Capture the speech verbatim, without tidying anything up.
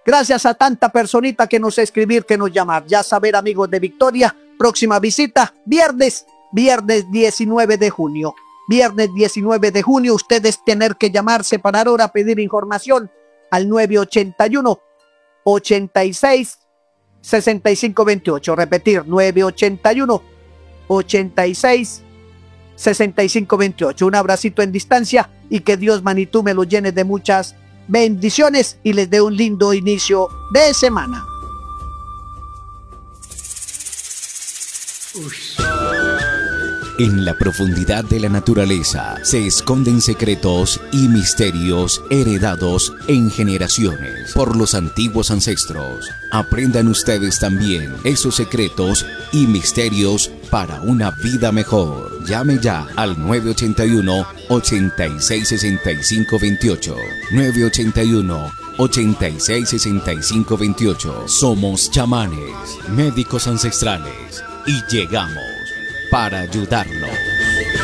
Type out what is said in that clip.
Gracias a tanta personita que nos escribir, que nos llamar. Ya saber, amigos de Victoria, próxima visita, viernes, viernes diecinueve de junio. Viernes diecinueve de junio, ustedes tener que llamar, separar hora, pedir información al nueve ochenta y uno, ochenta y seis, sesenta y cinco veintiocho. Repetir, nueve ochenta y uno, ochenta y seis, sesenta y cinco veintiocho. Un abracito en distancia y que Dios, Manitú, me lo llene de muchas bendiciones y les dé un lindo inicio de semana. En la profundidad de la naturaleza se esconden secretos y misterios heredados en generaciones por los antiguos ancestros. Aprendan ustedes también esos secretos y misterios para una vida mejor. Llame ya al nueve ochenta y uno, ochenta y seis, sesenta y cinco veintiocho. nueve ochenta y uno, ochenta y seis, sesenta y cinco veintiocho. Somos chamanes, médicos ancestrales y llegamos para ayudarlos.